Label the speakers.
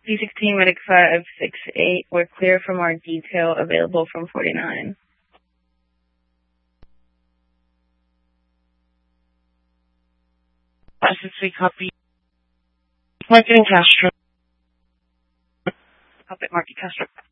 Speaker 1: D16 Medic 568, we're clear from our detail available from 49.
Speaker 2: License 3, copy. Marketing Castro.
Speaker 1: Copy, Marky Castro.